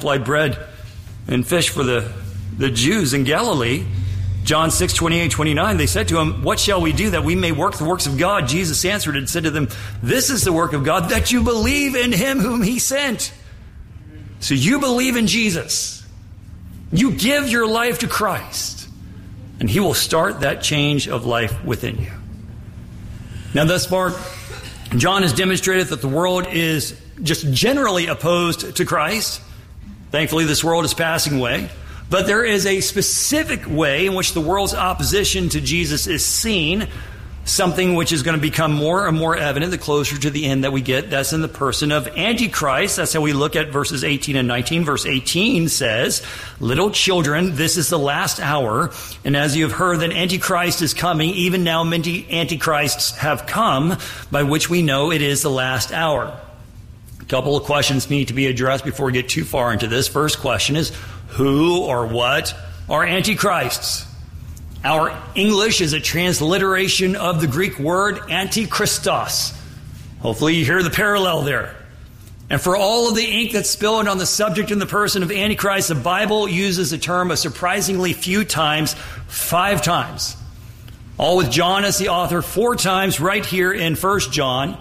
multiplied bread and fish for the Jews in Galilee. John 6, 28, 29, they said to him, what shall we do that we may work the works of God? Jesus answered and said to them, this is the work of God, that you believe in him whom he sent. So you believe in Jesus. You give your life to Christ, and he will start that change of life within you. Now, thus far, John has demonstrated that the world is just generally opposed to Christ. Thankfully, this world is passing away. But there is a specific way in which the world's opposition to Jesus is seen, something which is going to become more and more evident the closer to the end that we get. That's in the person of Antichrist. That's how we look at verses 18 and 19. Verse 18 says, little children, this is the last hour. And as you have heard that Antichrist is coming, even now many Antichrists have come, by which we know it is the last hour. A couple of questions need to be addressed before we get too far into this. First question is, who or what are antichrists? Our English is a transliteration of the Greek word antichristos. Hopefully you hear the parallel there. And for all of the ink that's spilled on the subject in the person of Antichrist, the Bible uses the term a surprisingly few times, 5 times. All with John as the author, 4 times right here in 1 John,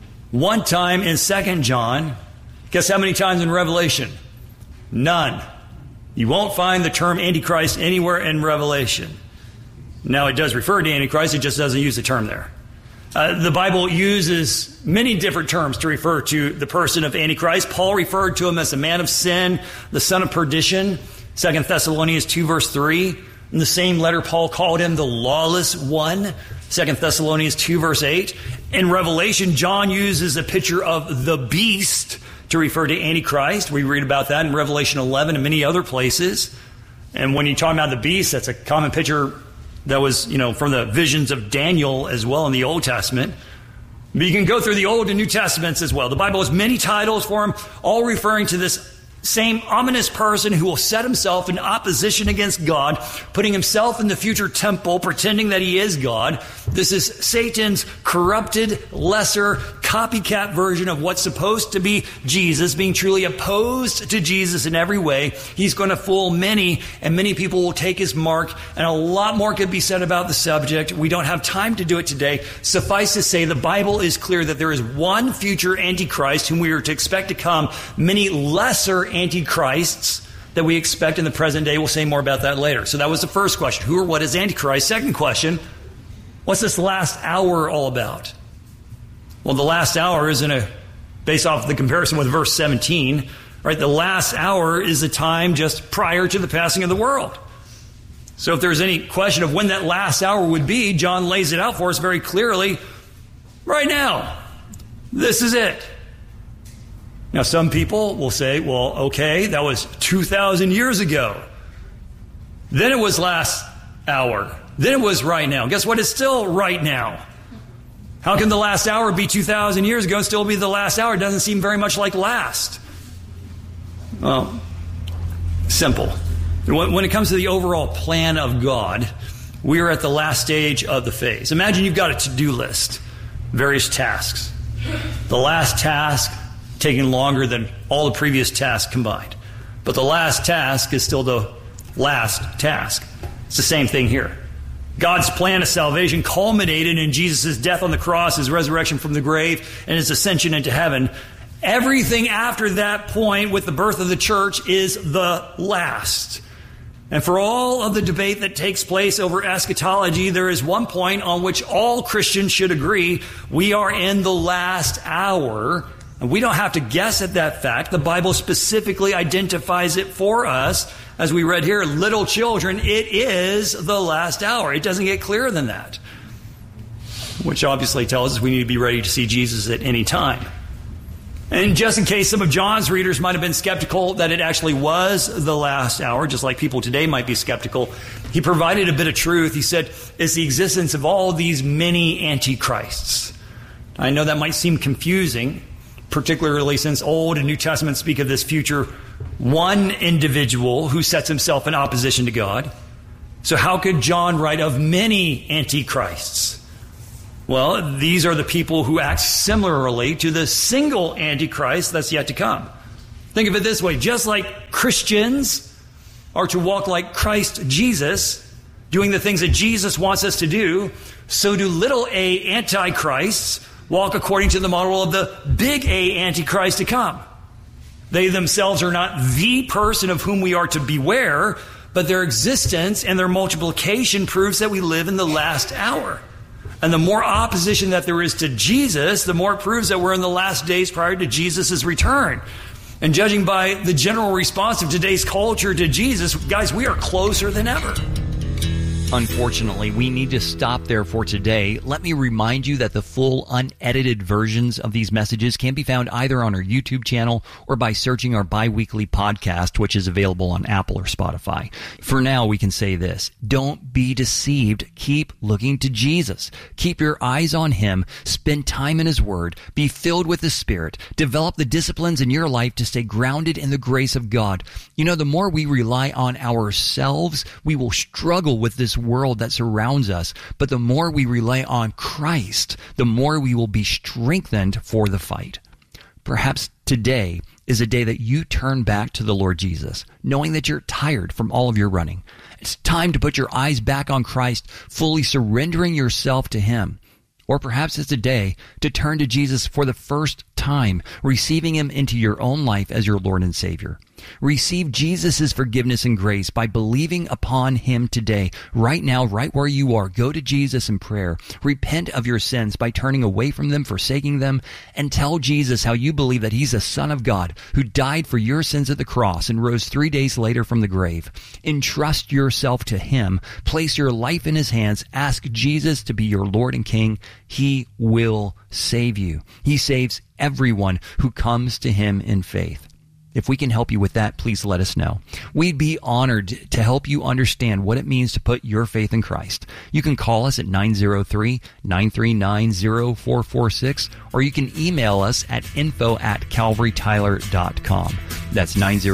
1 time in 2 John. Guess how many times in Revelation? None. You won't find the term Antichrist anywhere in Revelation. Now, it does refer to Antichrist, it just doesn't use the term there. The Bible uses many different terms to refer to the person of Antichrist. Paul referred to him as the man of sin, the son of perdition. 2 Thessalonians 2 verse 3. In the same letter, Paul called him the lawless one. 2 Thessalonians 2 verse 8. In Revelation, John uses a picture of the beast to refer to Antichrist. We read about that in Revelation 11 and many other places. And when you talk about the beast, that's a common picture that was, from the visions of Daniel as well in the Old Testament. But you can go through the Old and New Testaments as well. The Bible has many titles for him, all referring to this same ominous person who will set himself in opposition against God, putting himself in the future temple, pretending that he is God. This is Satan's corrupted, lesser, copycat version of what's supposed to be Jesus, being truly opposed to Jesus in every way. He's going to fool many, and many people will take his mark, and a lot more could be said about the subject. We don't have time to do it today. Suffice to say, the Bible is clear that there is one future Antichrist whom we are to expect to come, many lesser Antichrists that we expect in the present day. We'll say more about that later. So that was the first question. Who or what is Antichrist? Second question, what's this last hour all about? Well, the last hour is based off the comparison with verse 17, right? The last hour is the time just prior to the passing of the world. So if there's any question of when that last hour would be, John lays it out for us very clearly. Right now. This is it. Now, some people will say, well, okay, that was 2,000 years ago. Then it was last hour. Then it was right now. Guess what? It's still right now. How can the last hour be 2,000 years ago and still be the last hour? It doesn't seem very much like last. Well, simple. When it comes to the overall plan of God, we are at the last stage of the phase. Imagine you've got a to-do list, various tasks. The last task taking longer than all the previous tasks combined. But the last task is still the last task. It's the same thing here. God's plan of salvation culminated in Jesus' death on the cross, his resurrection from the grave, and his ascension into heaven. Everything after that point with the birth of the church is the last. And for all of the debate that takes place over eschatology, there is one point on which all Christians should agree. We are in the last hour. And we don't have to guess at that fact. The Bible specifically identifies it for us. As we read here, little children, it is the last hour. It doesn't get clearer than that. Which obviously tells us we need to be ready to see Jesus at any time. And just in case some of John's readers might have been skeptical that it actually was the last hour, just like people today might be skeptical, he provided a bit of truth. He said, it's the existence of all these many antichrists. I know that might seem confusing, particularly since Old and New Testament speak of this future one individual who sets himself in opposition to God. So how could John write of many antichrists? Well, these are the people who act similarly to the single antichrist that's yet to come. Think of it this way. Just like Christians are to walk like Christ Jesus, doing the things that Jesus wants us to do, so do little a antichrists walk according to the model of the big A antichrist to come. They themselves are not the person of whom we are to beware, but their existence and their multiplication proves that we live in the last hour. And the more opposition that there is to Jesus, the more it proves that we're in the last days prior to Jesus' return. And judging by the general response of today's culture to Jesus, guys, we are closer than ever. Unfortunately, we need to stop there for today. Let me remind you that the full unedited versions of these messages can be found either on our YouTube channel or by searching our bi-weekly podcast, which is available on Apple or Spotify. For now, we can say this: don't be deceived. Keep looking to Jesus. Keep your eyes on Him. Spend time in His Word. Be filled with the Spirit. Develop the disciplines in your life to stay grounded in the grace of God. You know, the more we rely on ourselves, we will struggle with this world that surrounds us, but the more we rely on Christ, the more we will be strengthened for the fight. Perhaps today is a day that you turn back to the Lord Jesus, knowing that you're tired from all of your running. It's time to put your eyes back on Christ, fully surrendering yourself to Him. Or perhaps it's a day to turn to Jesus for the first time, receiving Him into your own life as your Lord and Savior. Receive Jesus' forgiveness and grace by believing upon Him today. Right now, right where you are, go to Jesus in prayer. Repent of your sins by turning away from them, forsaking them, and tell Jesus how you believe that He's the Son of God who died for your sins at the cross and rose 3 days later from the grave. Entrust yourself to Him. Place your life in His hands. Ask Jesus to be your Lord and King. He will save you. He saves everyone who comes to Him in faith. If we can help you with that, please let us know. We'd be honored to help you understand what it means to put your faith in Christ. You can call us at 903-939-0446, or you can email us at info@calvarytyler.com. That's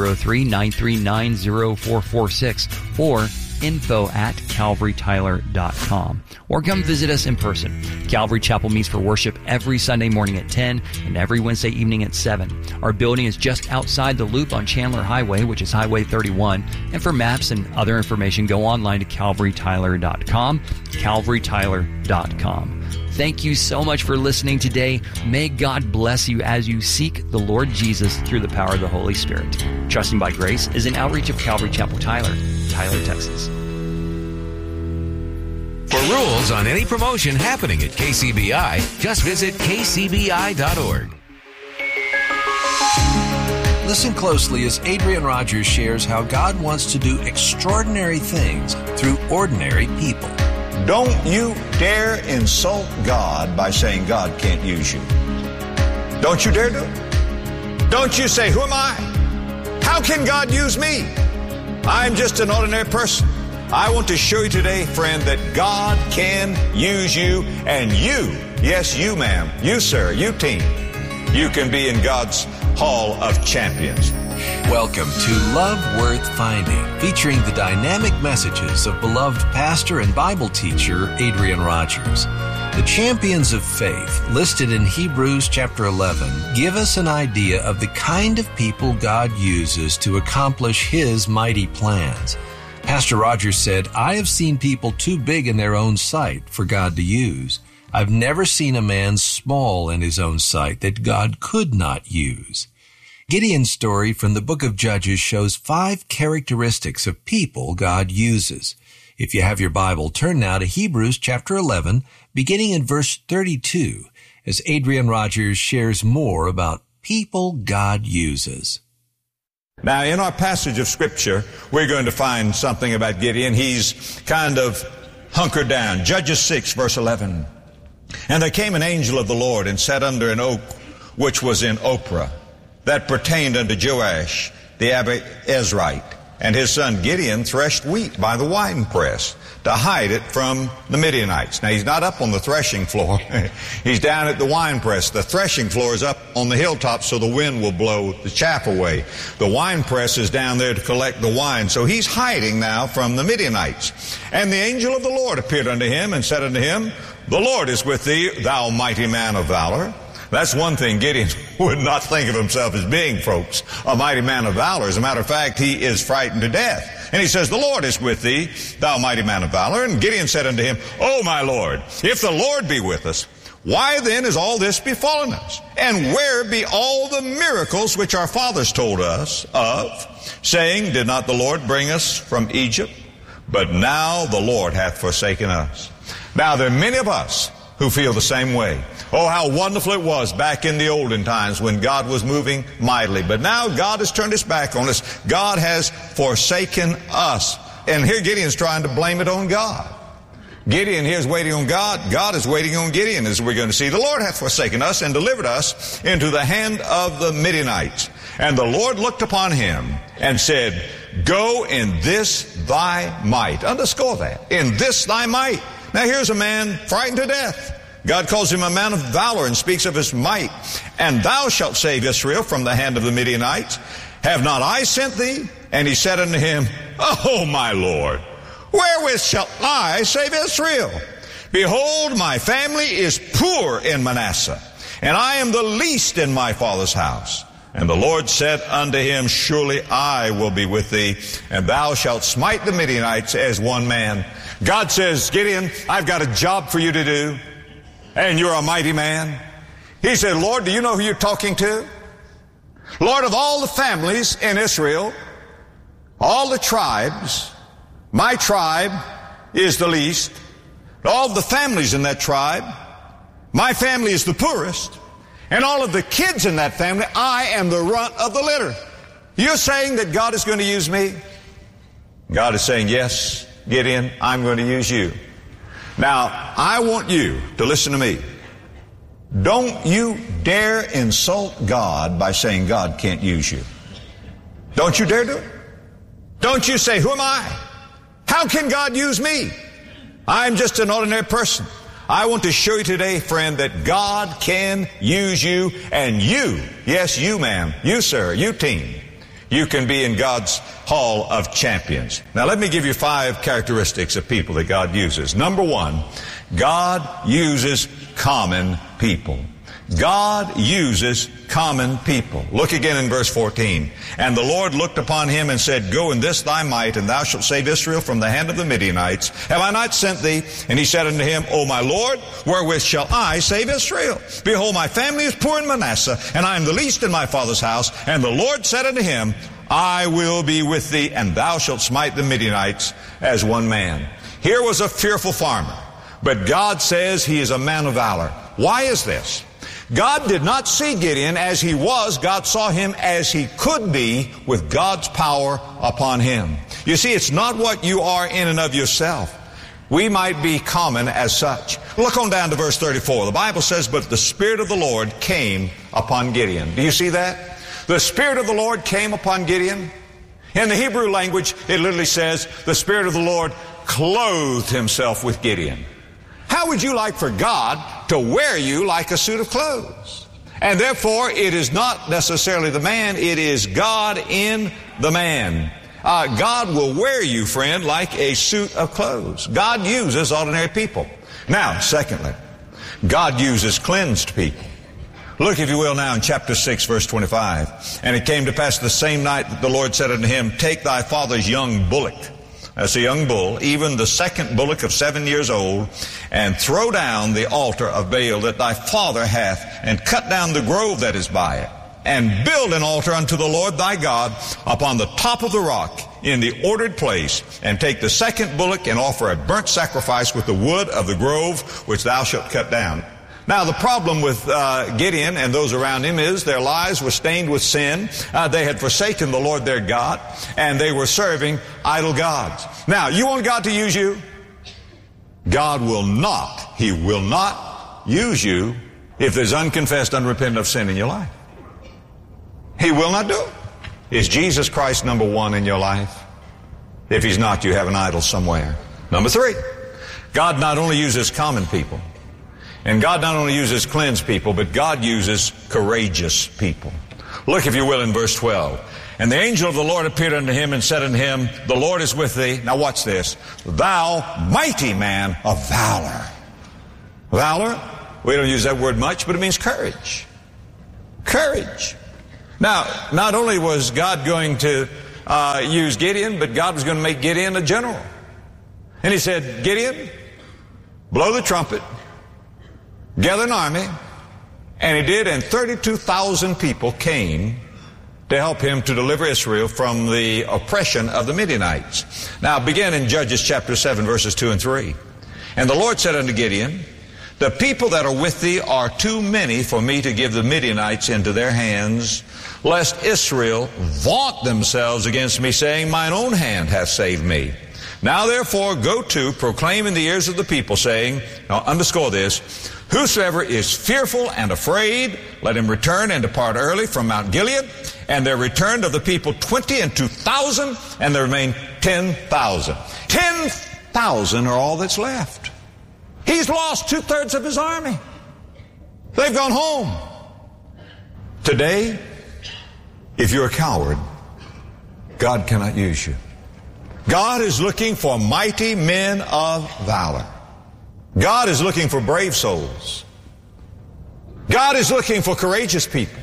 903-939-0446, or info@calvarytyler.com. Or come visit us in person. Calvary Chapel meets for worship every Sunday morning at 10 and every Wednesday evening at 7. Our building is just outside the loop on Chandler Highway, which is Highway 31. And for maps and other information, go online to calvarytyler.com, calvarytyler.com. Thank you so much for listening today. May God bless you as you seek the Lord Jesus through the power of the Holy Spirit. Trusting by Grace is an outreach of Calvary Chapel Tyler, Texas. For rules on any promotion happening at KCBI, just visit kcbi.org. Listen closely as Adrian Rogers shares how God wants to do extraordinary things through ordinary people. Don't you dare insult God by saying God can't use you. Don't you dare do it. Don't you say, who am I? How can God use me? I'm just an ordinary person. I want to show you today, friend, that God can use you, and you, yes, you, ma'am, you, sir, you, team, you can be in God's Hall of Champions. Welcome to Love Worth Finding, featuring the dynamic messages of beloved pastor and Bible teacher Adrian Rogers. The champions of faith, listed in Hebrews chapter 11, give us an idea of the kind of people God uses to accomplish His mighty plans. Pastor Rogers said, I have seen people too big in their own sight for God to use. I've never seen a man small in his own sight that God could not use. Gideon's story from the book of Judges shows 5 characteristics of people God uses. If you have your Bible, turn now to Hebrews chapter 11, beginning in verse 32, as Adrian Rogers shares more about people God uses. Now, in our passage of Scripture, we're going to find something about Gideon. He's kind of hunkered down. Judges 6, verse 11. And there came an angel of the Lord and sat under an oak which was in Ophrah, that pertained unto Joash the Abiezrite. And his son Gideon threshed wheat by the winepress to hide it from the Midianites. Now, he's not up on the threshing floor. He's down at the winepress. The threshing floor is up on the hilltop so the wind will blow the chaff away. The winepress is down there to collect the wine. So he's hiding now from the Midianites. And the angel of the Lord appeared unto him and said unto him, The Lord is with thee, thou mighty man of valor. That's one thing Gideon would not think of himself as being, folks, a mighty man of valor. As a matter of fact, he is frightened to death. And he says, the Lord is with thee, thou mighty man of valor. And Gideon said unto him, O my Lord, if the Lord be with us, why then is all this befallen us? And where be all the miracles which our fathers told us of, saying, did not the Lord bring us from Egypt? But now the Lord hath forsaken us. Now there are many of us who feel the same way. Oh, how wonderful it was back in the olden times when God was moving mightily. But now God has turned his back on us. God has forsaken us. And here Gideon's trying to blame it on God. Gideon here is waiting on God. God is waiting on Gideon, as we're going to see. The Lord hath forsaken us and delivered us into the hand of the Midianites. And the Lord looked upon him and said, go in this thy might. Underscore that. In this thy might. Now here's a man frightened to death. God calls him a man of valor and speaks of his might. And thou shalt save Israel from the hand of the Midianites. Have not I sent thee? And he said unto him, O my Lord, wherewith shall I save Israel? Behold, my family is poor in Manasseh, and I am the least in my father's house. And the Lord said unto him, surely I will be with thee, and thou shalt smite the Midianites as one man. God says, Gideon, I've got a job for you to do, and you're a mighty man. He said, Lord, do you know who you're talking to? Lord, of all the families in Israel, all the tribes, my tribe is the least. All of the families in that tribe, my family is the poorest. And all of the kids in that family, I am the runt of the litter. You're saying that God is going to use me? God is saying, yes, Gideon, I'm going to use you. Now, I want you to listen to me. Don't you dare insult God by saying God can't use you. Don't you dare do it. Don't you say, who am I? How can God use me? I'm just an ordinary person. I want to show you today, friend, that God can use you, and you, yes, you, ma'am, you, sir, you, team, you can be in God's Hall of Champions. Now, let me give you 5 characteristics of people that God uses. Number 1, God uses common people. God uses common people. Look again in verse 14. And the Lord looked upon him and said, go in this thy might, and thou shalt save Israel from the hand of the Midianites. Have I not sent thee? And he said unto him, O my Lord, wherewith shall I save Israel? Behold, my family is poor in Manasseh, and I am the least in my father's house. And the Lord said unto him, I will be with thee, and thou shalt smite the Midianites as one man. Here was a fearful farmer, but God says he is a man of valor. Why is this? God did not see Gideon as he was. God saw him as he could be with God's power upon him. You see, it's not what you are in and of yourself. We might be common as such. Look on down to verse 34. The Bible says, but the Spirit of the Lord came upon Gideon. Do you see that? The Spirit of the Lord came upon Gideon. In the Hebrew language, it literally says, the Spirit of the Lord clothed himself with Gideon. How would you like for God to wear you like a suit of clothes? And therefore, it is not necessarily the man, it is God in the man. God will wear you, friend, like a suit of clothes. God uses ordinary people. Now, secondly, God uses cleansed people. Look, if you will, now in chapter 6, verse 25. And it came to pass the same night that the Lord said unto him, take thy father's young bullock, that's a young bull, even the second bullock of 7 years old, and throw down the altar of Baal that thy father hath, and cut down the grove that is by it, and build an altar unto the Lord thy God upon the top of the rock in the ordered place, and take the second bullock and offer a burnt sacrifice with the wood of the grove which thou shalt cut down. Now, the problem with Gideon and those around him is their lives were stained with sin. They had forsaken the Lord their God, and they were serving idol gods. Now, you want God to use you? God will not. He will not use you if there's unconfessed, unrepentant of sin in your life. He will not do it. Is Jesus Christ number 1 in your life? If he's not, you have an idol somewhere. Number 3, God not only uses common people, and God not only uses cleansed people, but God uses courageous people. Look, if you will, in verse 12. And the angel of the Lord appeared unto him and said unto him, the Lord is with thee. Now watch this. Thou mighty man of valor. Valor? We don't use that word much, but it means courage. Courage. Now, not only was God going to use Gideon, but God was going to make Gideon a general. And he said, Gideon, blow the trumpet, gather an army. And he did, and 32,000 people came to help him to deliver Israel from the oppression of the Midianites. Now, begin in Judges chapter 7, verses 2 and 3. And the Lord said unto Gideon, the people that are with thee are too many for me to give the Midianites into their hands, lest Israel vaunt themselves against me, saying, mine own hand hath saved me. Now therefore go to, proclaim in the ears of the people, saying, now underscore this, whosoever is fearful and afraid, let him return and depart early from Mount Gilead. And there returned of the people 22,000, and there remained 10,000. 10,000 are all that's left. He's lost 2/3 of his army. They've gone home. Today, if you're a coward, God cannot use you. God is looking for mighty men of valor. God is looking for brave souls. God is looking for courageous people.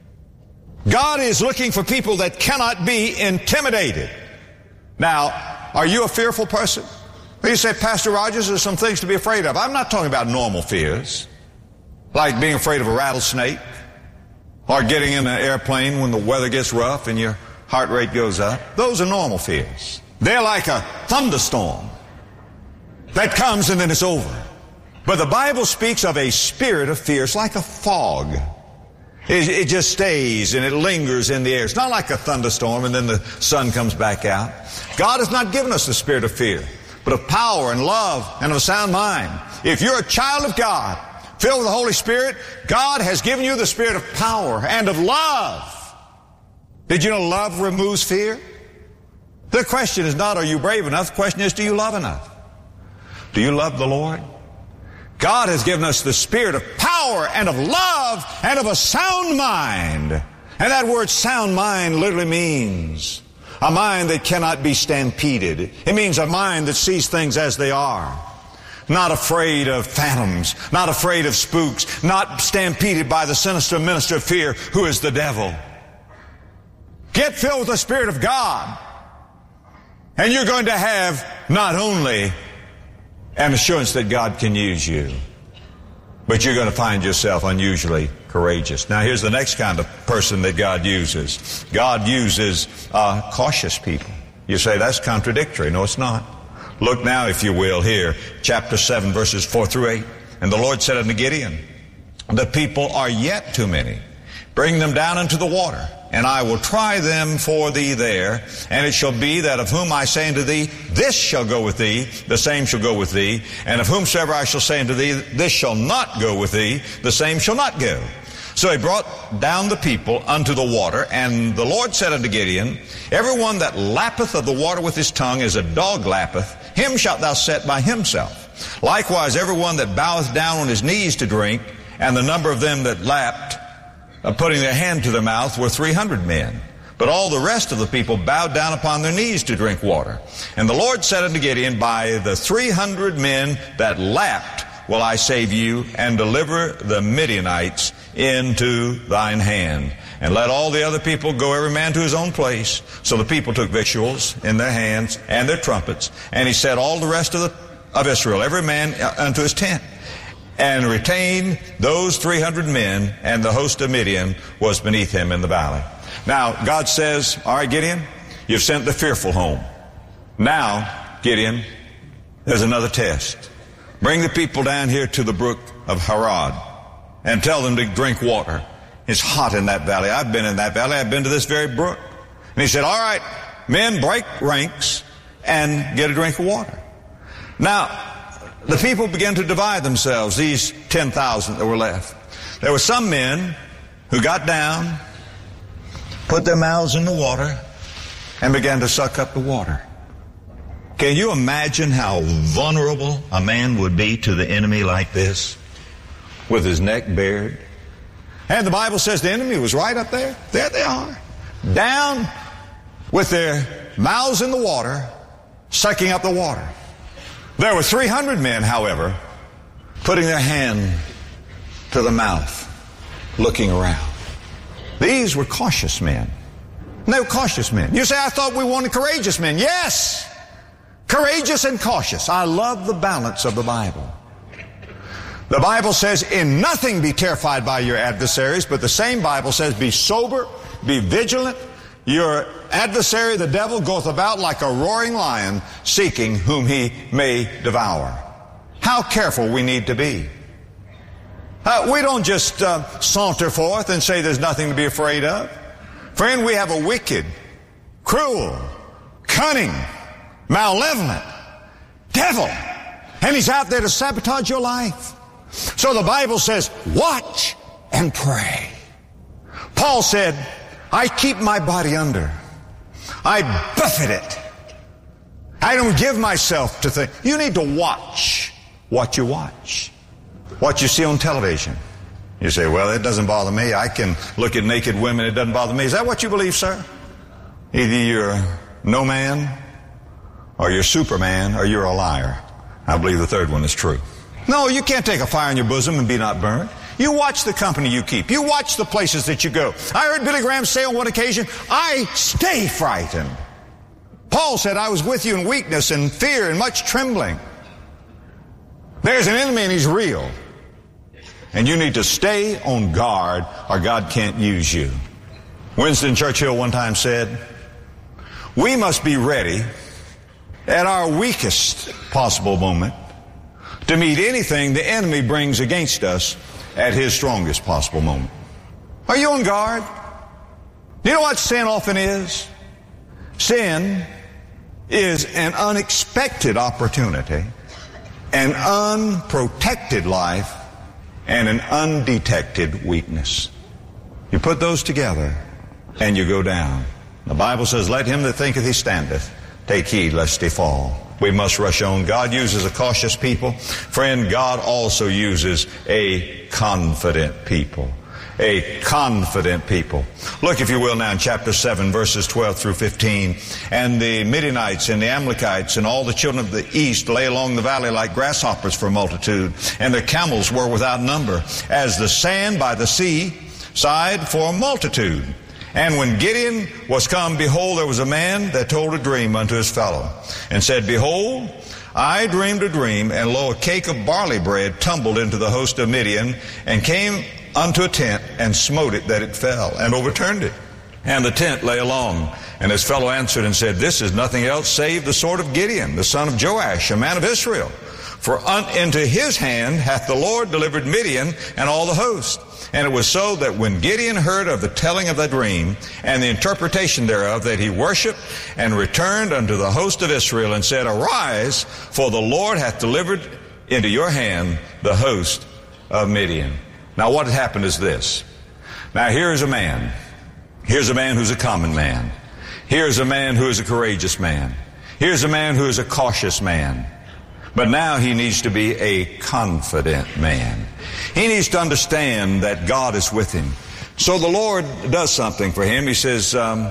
God is looking for people that cannot be intimidated. Now, are you a fearful person? You say, Pastor Rogers, there's some things to be afraid of. I'm not talking about normal fears, like being afraid of a rattlesnake, or getting in an airplane when the weather gets rough and your heart rate goes up. Those are normal fears. They're like a thunderstorm that comes and then it's over. But the Bible speaks of a spirit of fear. It's like a fog. It just stays and it lingers in the air. It's not like a thunderstorm and then the sun comes back out. God has not given us the spirit of fear, but of power and love and of a sound mind. If you're a child of God, filled with the Holy Spirit, God has given you the spirit of power and of love. Did you know love removes fear? The question is not, are you brave enough? The question is, do you love enough? Do you love the Lord? God has given us the spirit of power and of love and of a sound mind. And that word sound mind literally means a mind that cannot be stampeded. It means a mind that sees things as they are. Not afraid of phantoms, not afraid of spooks, not stampeded by the sinister minister of fear who is the devil. Get filled with the Spirit of God, and you're going to have not only an assurance that God can use you, but you're going to find yourself unusually courageous. Now here's the next kind of person that God uses. God uses cautious people. You say, that's contradictory. No, it's not. Look now, if you will, here, chapter 7, verses 4 through 8. And the Lord said unto Gideon, the people are yet too many. Bring them down into the water, and I will try them for thee there. And it shall be that of whom I say unto thee, this shall go with thee, the same shall go with thee. And of whomsoever I shall say unto thee, this shall not go with thee, the same shall not go. So he brought down the people unto the water, and the Lord said unto Gideon, every one that lappeth of the water with his tongue as a dog lappeth, him shalt thou set by himself. Likewise every one that boweth down on his knees to drink, and the number of them that lapped, putting their hand to their mouth, were 300 men. But all the rest of the people bowed down upon their knees to drink water. And the Lord said unto Gideon, by the 300 men that lapped will I save you, and deliver the Midianites into thine hand. And let all the other people go, every man to his own place. So the people took victuals in their hands and their trumpets. And he set all the rest of Israel, every man unto his tent, and retained those 300 men, and the host of Midian was beneath him in the valley. Now, God says, all right, Gideon, you've sent the fearful home. Now, Gideon, there's another test. Bring the people down here to the brook of Harod and tell them to drink water. It's hot in that valley. I've been in that valley. I've been to this very brook. And he said, all right, men, break ranks and get a drink of water. Now, the people began to divide themselves, these 10,000 that were left. There were some men who got down, put their mouths in the water, and began to suck up the water. Can you imagine how vulnerable a man would be to the enemy like this, with his neck bared? And the Bible says the enemy was right up there. There they are, down with their mouths in the water, sucking up the water. There were 300 men, however, putting their hand to the mouth, looking around. These were cautious men. They were cautious men. You say, I thought we wanted courageous men. Yes! Courageous and cautious. I love the balance of the Bible. The Bible says, in nothing be terrified by your adversaries, but the same Bible says, be sober, be vigilant. Your adversary, the devil, goeth about like a roaring lion, seeking whom he may devour. How careful we need to be. We don't just saunter forth and say there's nothing to be afraid of. Friend, we have a wicked, cruel, cunning, malevolent devil, and he's out there to sabotage your life. So the Bible says, watch and pray. Paul said, I keep my body under. I buffet it. I don't give myself to things. You need to watch what you watch. What you see on television. You say, well, it doesn't bother me. I can look at naked women. It doesn't bother me. Is that what you believe, sir? Either you're no man, or you're Superman, or you're a liar. I believe the third one is true. No, you can't take a fire in your bosom and be not burned. You watch the company you keep. You watch the places that you go. I heard Billy Graham say on one occasion, I stay frightened. Paul said, I was with you in weakness and fear and much trembling. There's an enemy and he's real. And you need to stay on guard or God can't use you. Winston Churchill one time said, we must be ready at our weakest possible moment to meet anything the enemy brings against us at his strongest possible moment. Are you on guard? You know what sin often is? Sin is an unexpected opportunity, an unprotected life, and an undetected weakness. You put those together and you go down. The Bible says, let him that thinketh he standeth take heed lest he fall. We must rush on. God uses a cautious people. Friend, God also uses a confident people. A confident people. Look, if you will, now in chapter 7, verses 12 through 15. And the Midianites and the Amalekites and all the children of the east lay along the valley like grasshoppers for multitude. And their camels were without number, as the sand by the sea side for multitude. And when Gideon was come, behold, there was a man that told a dream unto his fellow, and said, behold, I dreamed a dream, and lo, a cake of barley bread tumbled into the host of Midian, and came unto a tent, and smote it that it fell, and overturned it. And the tent lay along. And his fellow answered and said, this is nothing else save the sword of Gideon, the son of Joash, a man of Israel. For into his hand hath the Lord delivered Midian and all the host. And it was so that when Gideon heard of the telling of the dream and the interpretation thereof, that he worshipped and returned unto the host of Israel and said, arise, for the Lord hath delivered into your hand the host of Midian. Now what had happened is this. Now here's a man. Here's a man who's a common man. Here's a man who is a courageous man. Here's a man who is a cautious man. But now he needs to be a confident man. He needs to understand that God is with him. So the Lord does something for him. He says,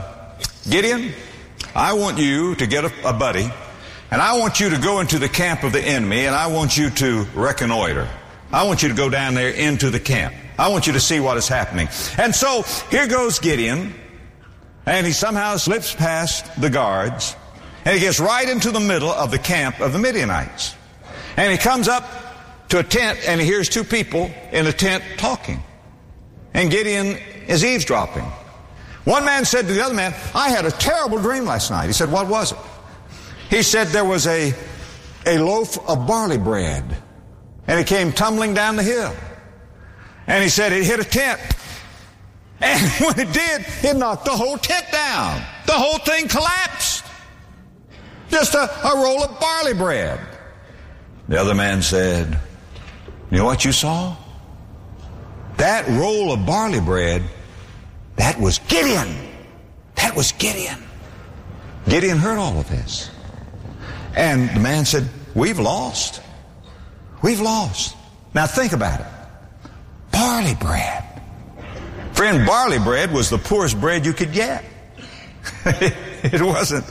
Gideon, I want you to get a buddy, and I want you to go into the camp of the enemy, and I want you to reconnoiter. I want you to go down there into the camp. I want you to see what is happening. And so here goes Gideon, and he somehow slips past the guards, and he gets right into the middle of the camp of the Midianites. And he comes up to a tent, and he hears two people in the tent talking. And Gideon is eavesdropping. One man said to the other man, I had a terrible dream last night. He said, what was it? He said there was a loaf of barley bread, and it came tumbling down the hill. And he said it hit a tent. And when it did, it knocked the whole tent down. The whole thing collapsed. Just a roll of barley bread. The other man said, you know what you saw? That roll of barley bread, that was Gideon. That was Gideon. Gideon heard all of this. And the man said, we've lost. We've lost. Now think about it. Barley bread. Friend, barley bread was the poorest bread you could get. It wasn't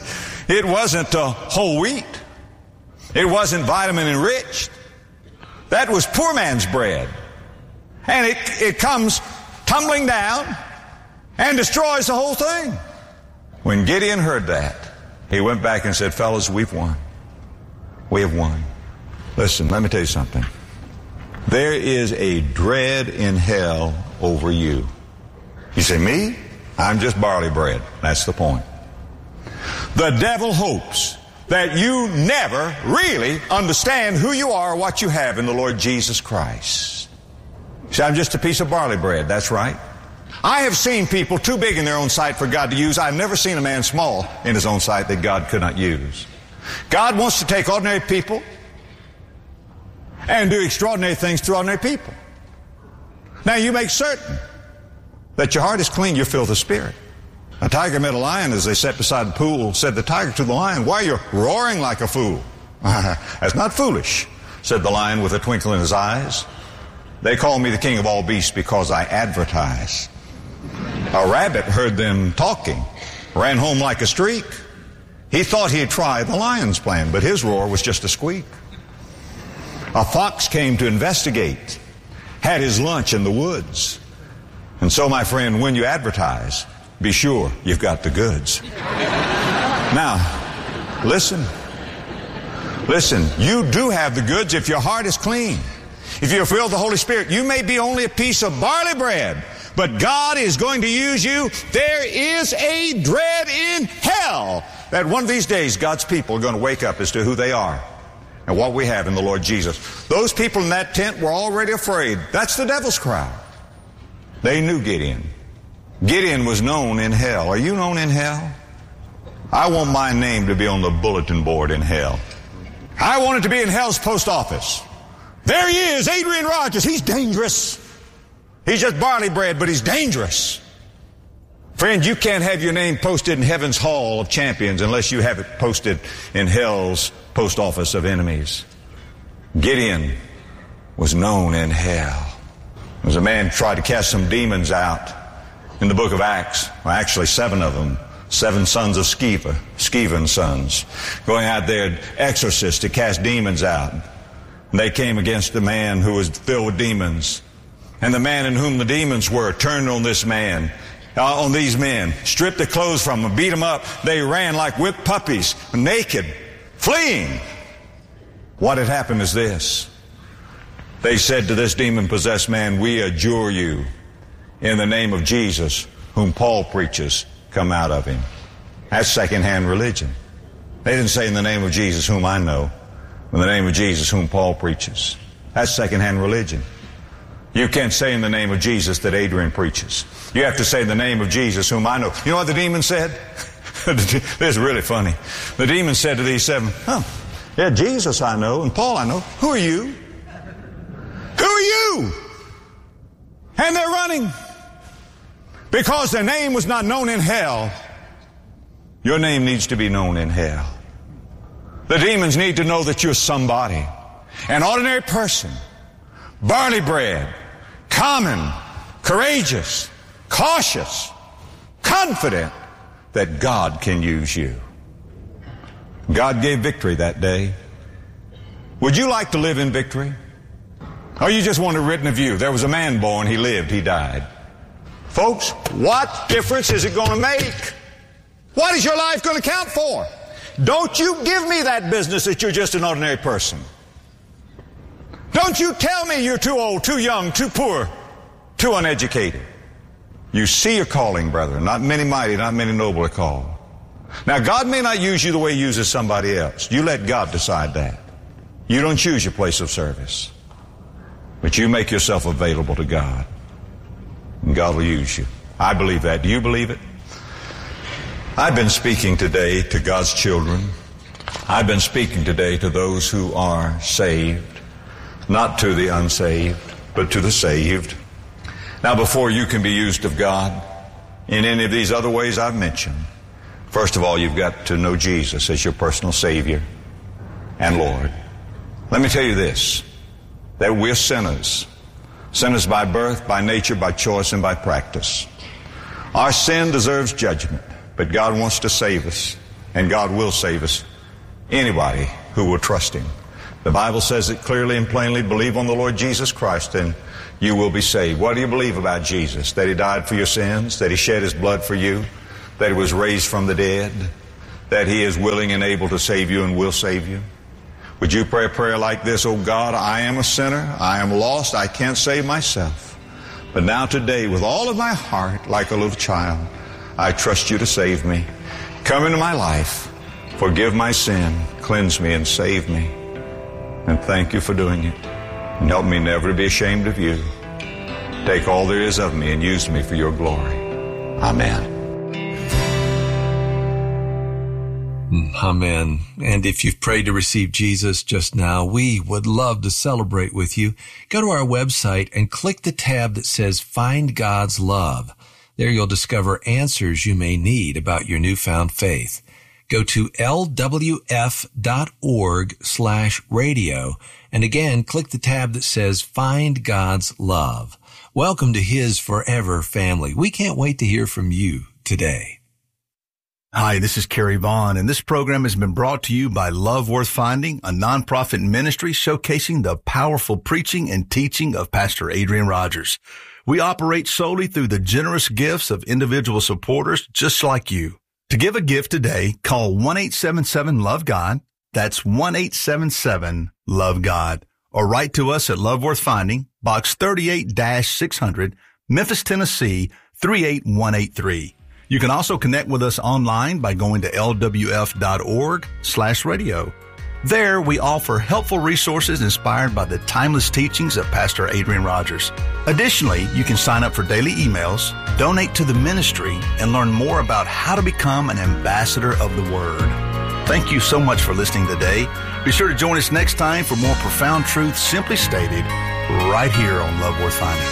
whole wheat. It wasn't vitamin enriched. That was poor man's bread. And it comes tumbling down and destroys the whole thing. When Gideon heard that, he went back and said, fellas, we've won. We have won. Listen, let me tell you something. There is a dread in hell over you. You say, me? I'm just barley bread. That's the point. The devil hopes that you never really understand who you are or what you have in the Lord Jesus Christ. You say, I'm just a piece of barley bread. That's right. I have seen people too big in their own sight for God to use. I've never seen a man small in his own sight that God could not use. God wants to take ordinary people and do extraordinary things through ordinary people. Now you make certain that your heart is clean, you're filled with the Spirit. A tiger met a lion as they sat beside the pool, said the tiger to the lion, why are you roaring like a fool? That's not foolish, said the lion with a twinkle in his eyes. They call me the king of all beasts because I advertise. A rabbit heard them talking, ran home like a streak. He thought he'd try the lion's plan, but his roar was just a squeak. A fox came to investigate, had his lunch in the woods. And so, my friend, when you advertise, be sure you've got the goods. Now, listen. Listen, you do have the goods if your heart is clean. If you're filled with the Holy Spirit, you may be only a piece of barley bread, but God is going to use you. There is a dread in hell that one of these days God's people are going to wake up as to who they are and what we have in the Lord Jesus. Those people in that tent were already afraid. That's the devil's crowd. They knew Gideon. Gideon was known in hell. Are you known in hell? I want my name to be on the bulletin board in hell. I want it to be in hell's post office. There he is, Adrian Rogers. He's dangerous. He's just barley bread, but he's dangerous. Friend, you can't have your name posted in heaven's hall of champions unless you have it posted in hell's post office of enemies. Gideon was known in hell. There was a man who tried to cast some demons out in the book of Acts. Well, actually 7 of them. 7 sons of Sceva, Skevan's sons, going out there, exorcists, to cast demons out. And they came against the man who was filled with demons. And the man in whom the demons were turned on this man, on these men, stripped the clothes from them, beat them up. They ran like whipped puppies, naked, fleeing. What had happened is this. They said to this demon-possessed man, we adjure you in the name of Jesus, whom Paul preaches, come out of him. That's second-hand religion. They didn't say in the name of Jesus, whom I know, in the name of Jesus, whom Paul preaches. That's second-hand religion. You can't say in the name of Jesus that Adrian preaches. You have to say in the name of Jesus, whom I know. You know what the demon said? This is really funny. The demon said to these 7, yeah, Jesus I know, and Paul I know. Who are you? Who are you? And they're running. Because their name was not known in hell. Your name needs to be known in hell. The demons need to know that you're somebody. An ordinary person. Barley bread. Common. Courageous. Cautious. Confident that God can use you. God gave victory that day. Would you like to live in victory? Or you just want it written of you? There was a man born, he lived, he died. Folks, what difference is it going to make? What is your life going to count for? Don't you give me that business that you're just an ordinary person. Don't you tell me you're too old, too young, too poor, too uneducated. You see your calling, brethren. Not many mighty, not many noble are called. Now, God may not use you the way He uses somebody else. You let God decide that. You don't choose your place of service. But you make yourself available to God. And God will use you. I believe that. Do you believe it? I've been speaking today to God's children. I've been speaking today to those who are saved. Not to the unsaved, but to the saved. Now, before you can be used of God in any of these other ways I've mentioned, first of all, you've got to know Jesus as your personal Savior and Lord. Let me tell you this, that we're sinners. Sinners by birth, by nature, by choice, and by practice. Our sin deserves judgment, but God wants to save us, and God will save us. Anybody who will trust Him. The Bible says it clearly and plainly, believe on the Lord Jesus Christ, and you will be saved. What do you believe about Jesus? That He died for your sins, that He shed His blood for you, that He was raised from the dead, that He is willing and able to save you and will save you? Would you pray a prayer like this? Oh God, I am a sinner. I am lost. I can't save myself. But now today, with all of my heart, like a little child, I trust you to save me. Come into my life. Forgive my sin. Cleanse me and save me. And thank you for doing it. And help me never to be ashamed of you. Take all there is of me and use me for your glory. Amen. Amen. And if you've prayed to receive Jesus just now, we would love to celebrate with you. Go to our website and click the tab that says Find God's Love. There you'll discover answers you may need about your newfound faith. Go to lwf.org/radio. And again, click the tab that says Find God's Love. Welcome to His forever family. We can't wait to hear from you today. Hi, this is Kerry Vaughn, and this program has been brought to you by Love Worth Finding, a nonprofit ministry showcasing the powerful preaching and teaching of Pastor Adrian Rogers. We operate solely through the generous gifts of individual supporters just like you. To give a gift today, call 1-877-LOVE-GOD. That's 1-877-LOVE-GOD. Or write to us at Love Worth Finding, Box 38-600, Memphis, Tennessee, 38183. You can also connect with us online by going to lwf.org/radio. There, we offer helpful resources inspired by the timeless teachings of Pastor Adrian Rogers. Additionally, you can sign up for daily emails, donate to the ministry, and learn more about how to become an ambassador of the Word. Thank you so much for listening today. Be sure to join us next time for more profound truths simply stated right here on Love Worth Finding.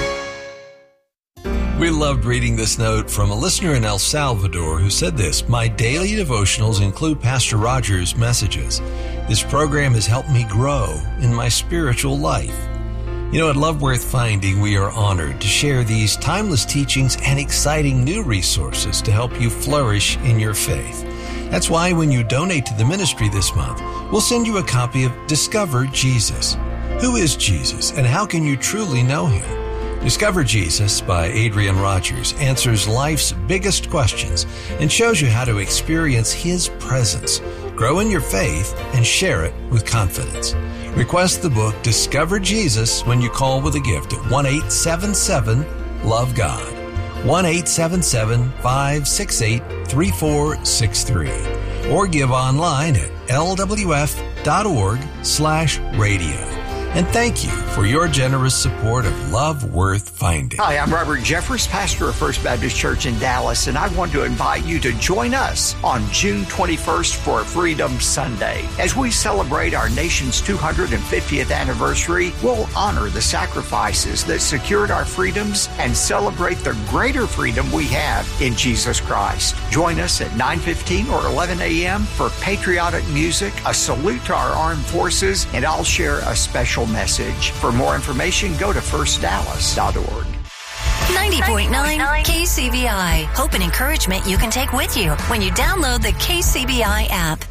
We loved reading this note from a listener in El Salvador who said this: My daily devotionals include Pastor Rogers' messages. This program has helped me grow in my spiritual life. You know, at Love Worth Finding, we are honored to share these timeless teachings and exciting new resources to help you flourish in your faith. That's why when you donate to the ministry this month, we'll send you a copy of Discover Jesus. Who is Jesus, and how can you truly know Him? Discover Jesus by Adrian Rogers answers life's biggest questions and shows you how to experience His presence, grow in your faith, and share it with confidence. Request the book Discover Jesus when you call with a gift at 1-877-LOVE-GOD, 1-877-568-3463, or give online at lwf.org/radio. And thank you for your generous support of Love Worth Finding. Hi, I'm Robert Jeffress, pastor of First Baptist Church in Dallas, and I want to invite you to join us on June 21st for Freedom Sunday. As we celebrate our nation's 250th anniversary, we'll honor the sacrifices that secured our freedoms and celebrate the greater freedom we have in Jesus Christ. Join us at 9:15 or 11 a.m. for patriotic music, a salute to our armed forces, and I'll share a special message. For more information, go to firstdallas.org. 90.9 KCBI. Hope and encouragement you can take with you when you download the KCBI app.